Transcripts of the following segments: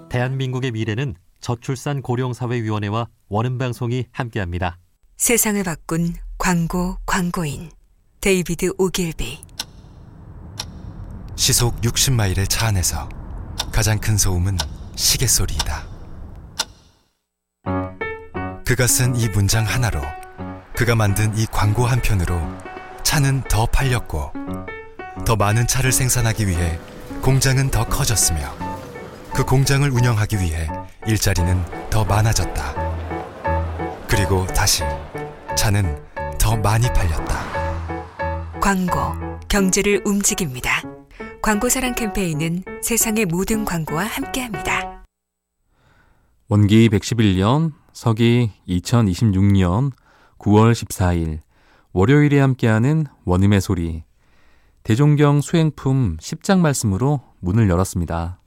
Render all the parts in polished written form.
대한민국의 미래는 저출산 고령사회위원회와 원음방송이 함께합니다. 세상을 바꾼 광고인 데이비드 오길비. 시속 60마일의 차 안에서 가장 큰 소음은 시계 소리이다. 그가 쓴 이 문장 하나로, 그가 만든 이 광고 한 편으로 차는 더 팔렸고, 더 많은 차를 생산하기 위해 공장은 더 커졌으며, 그 공장을 운영하기 위해 일자리는 더 많아졌다. 그리고 다시 차는 더 많이 팔렸다. 광고, 경제를 움직입니다. 광고사랑 캠페인은 세상의 모든 광고와 함께합니다. 원기 111년, 서기 2026년 9월 14일 월요일에 함께하는 원음의 소리, 대종경 수행품 10장 말씀으로 문을 열었습니다.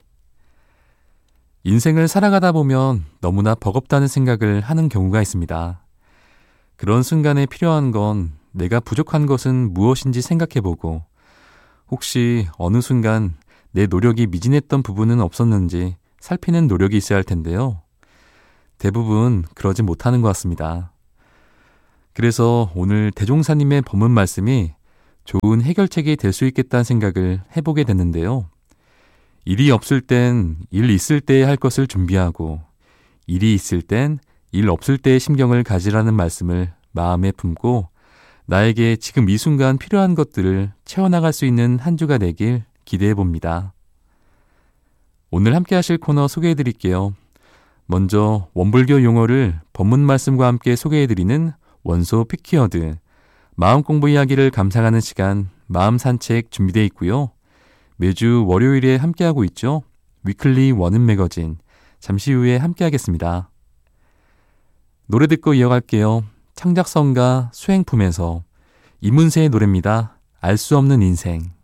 인생을 살아가다 보면 너무나 버겁다는 생각을 하는 경우가 있습니다. 그런 순간에 필요한 건 내가 부족한 것은 무엇인지 생각해보고, 혹시 어느 순간 내 노력이 미진했던 부분은 없었는지 살피는 노력이 있어야 할 텐데요. 대부분 그러지 못하는 것 같습니다. 그래서 오늘 대종사님의 법문 말씀이 좋은 해결책이 될 수 있겠다는 생각을 해보게 됐는데요. 일이 없을 땐 일 있을 때에 할 것을 준비하고, 일이 있을 땐 일 없을 때의 심경을 가지라는 말씀을 마음에 품고, 나에게 지금 이 순간 필요한 것들을 채워나갈 수 있는 한 주가 되길 기대해 봅니다. 오늘 함께 하실 코너 소개해 드릴게요. 먼저 원불교 용어를 법문 말씀과 함께 소개해 드리는 원소 피키워드, 마음 공부 이야기를 감상하는 시간 마음 산책 준비되어 있고요. 매주 월요일에 함께하고 있죠. 위클리 원음 매거진, 잠시 후에 함께하겠습니다. 노래 듣고 이어갈게요. 창작성가 수행품에서 이문세의 노래입니다. 알 수 없는 인생.